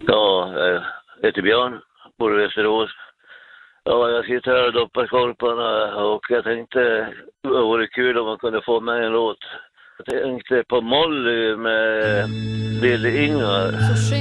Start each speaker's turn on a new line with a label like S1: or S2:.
S1: Ja, jag heter Björn, bor i Västerås. Ja, jag sitter här och doppar korparna och jag tänkte det vore kul om man kunde få med en låt. Jag tänkte på Molly med Lille Ingvar.